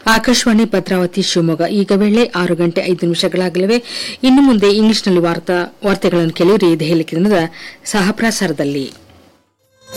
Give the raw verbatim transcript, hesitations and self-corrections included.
ಆಕಾಶವಾಣಿ ಭದ್ರಾವತಿ ಶಿವಮೊಗ್ಗ. ಈಗ ವೇಳೆ ಆರು ಗಂಟೆ ಐದು ನಿಮಿಷಗಳಾಗಲಿವೆ. ಇನ್ನು ಮುಂದೆ ಇಂಗ್ಲಿಷ್ನಲ್ಲಿ ವಾರ್ತಾ ವಾರ್ತೆಗಳನ್ನು ಕೇಳಿರಿ ದೆಹಲಿ ಕೇಂದ್ರದ ಸಹಪ್ರಸಾರದಲ್ಲಿ.